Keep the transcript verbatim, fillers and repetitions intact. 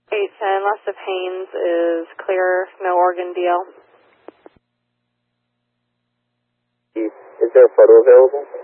eight ten, last of Haynes is clear, no organ D L. Is there a photo available?